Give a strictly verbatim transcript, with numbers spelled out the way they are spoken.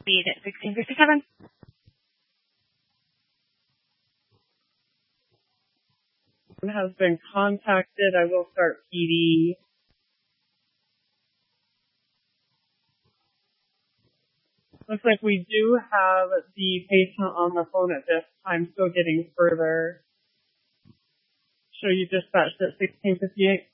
Speed at sixteen fifty-seven. Has been contacted. I will start P D. Looks like we do have the patient on the phone at this time, still getting further. Show you dispatched at sixteen fifty-eight.